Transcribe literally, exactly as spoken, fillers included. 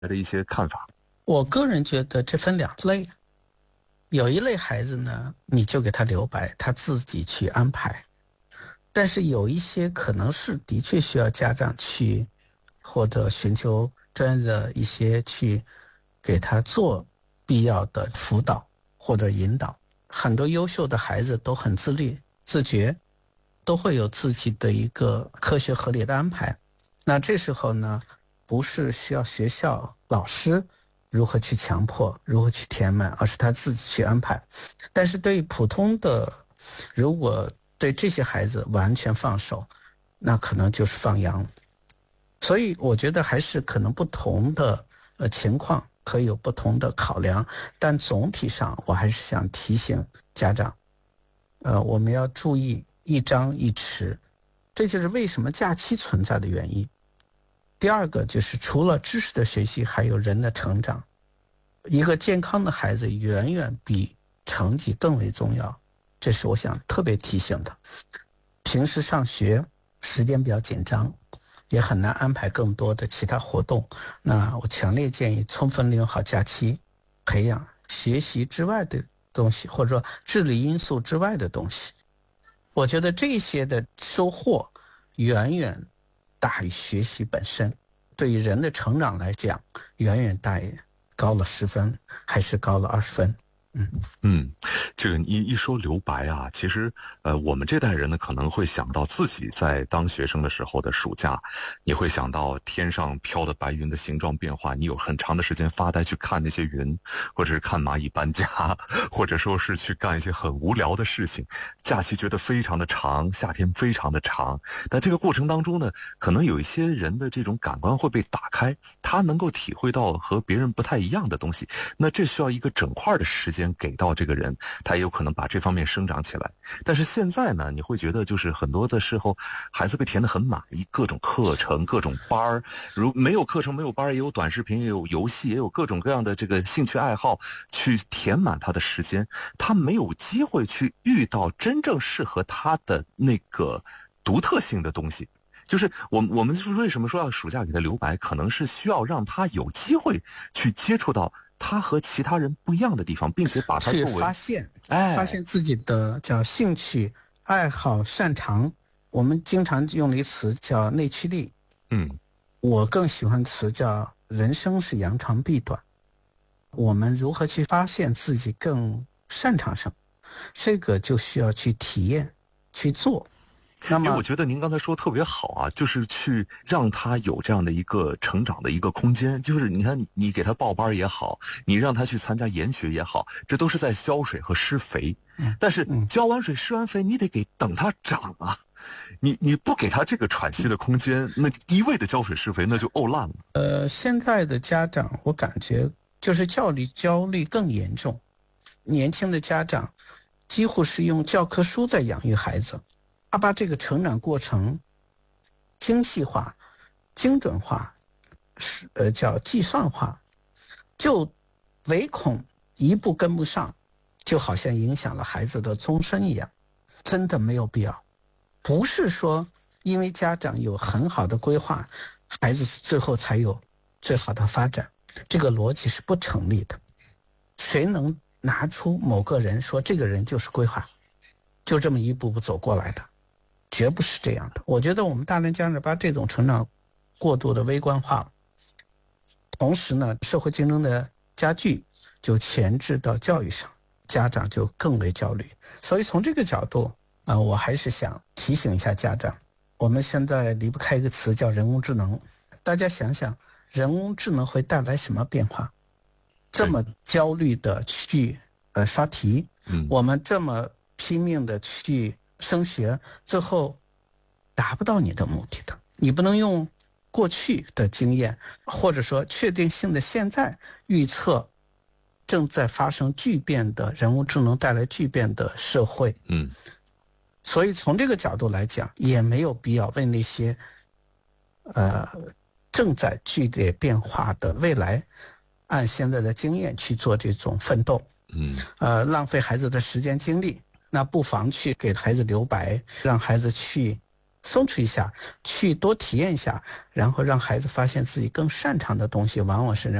的一些看法？ 我个人觉得这分两类，有一类孩子呢，你就给他留白，他自己去安排。但是有一些可能是的确需要家长去，或者寻求专业的一些去给他做必要的辅导或者引导。很多优秀的孩子都很自律自觉，都会有自己的一个科学合理的安排。那这时候呢，不是需要学校老师如何去强迫，如何去填满，而是他自己去安排。但是对于普通的，如果对这些孩子完全放手，那可能就是放羊。所以我觉得还是可能不同的呃情况可以有不同的考量，但总体上我还是想提醒家长，呃，我们要注意一张一弛，这就是为什么假期存在的原因。第二个就是除了知识的学习，还有人的成长。一个健康的孩子远远比成绩更为重要，这是我想特别提醒的。平时上学时间比较紧张，也很难安排更多的其他活动，那我强烈建议充分利用好假期，培养学习之外的东西，或者说智力因素之外的东西。我觉得这些的收获远远大于学习本身，对于人的成长来讲，远远大于高了十分还是高了二十分。嗯嗯，这个一一说留白啊，其实呃，我们这代人呢可能会想到自己在当学生的时候的暑假，你会想到天上飘的白云的形状变化，你有很长的时间发呆去看那些云，或者是看蚂蚁搬家，或者说是去干一些很无聊的事情。假期觉得非常的长，夏天非常的长，但这个过程当中呢，可能有一些人的这种感官会被打开，他能够体会到和别人不太一样的东西，那这需要一个整块的时间给到这个人，他也有可能把这方面生长起来。但是现在呢，你会觉得就是很多的时候孩子被填得很满，各种课程各种班儿，如没有课程没有班儿，也有短视频，也有游戏，也有各种各样的这个兴趣爱好去填满他的时间，他没有机会去遇到真正适合他的那个独特性的东西。就是我们我们为什么说要暑假给他留白，可能是需要让他有机会去接触到他和其他人不一样的地方，并且把他去发现，哎，发现自己的叫兴趣、爱好、擅长。我们经常用的一词叫内驱力， 嗯， 我更喜欢词叫人生是扬长避短。我们如何去发现自己更擅长什么？这个就需要去体验、去做。那么我觉得您刚才说特别好啊，就是去让他有这样的一个成长的一个空间。就是你看，你给他报班也好，你让他去参加研学也好，这都是在浇水和施肥。但是浇完水施完肥，你得给等他长啊。你你不给他这个喘息的空间，那一味的浇水施肥，那就沤烂了。 呃，现在的家长，我感觉就是教育焦虑更严重，年轻的家长几乎是用教科书在养育孩子。他把这个成长过程精细化、精准化，是呃叫计算化，就唯恐一步跟不上，就好像影响了孩子的终身一样，真的没有必要。不是说因为家长有很好的规划，孩子最后才有最好的发展，这个逻辑是不成立的。谁能拿出某个人说这个人就是规划，就这么一步步走过来的？绝不是这样的。我觉得我们大量家长把这种成长过度的微观化，同时呢，社会竞争的加剧就前置到教育上，家长就更为焦虑。所以从这个角度啊、呃，我还是想提醒一下家长，我们现在离不开一个词叫人工智能。大家想想，人工智能会带来什么变化？这么焦虑的去呃刷题，嗯，我们这么拼命的去升学，最后达不到你的目的的。你不能用过去的经验，或者说确定性的现在预测正在发生巨变的人工智能带来巨变的社会。 嗯， 所以从这个角度来讲，也没有必要为那些呃正在剧烈变化的未来按现在的经验去做这种奋斗。 嗯， 呃，浪费孩子的时间精力。那不妨去给孩子留白，让孩子去松弛一下，去多体验一下，然后让孩子发现自己更擅长的东西，往往是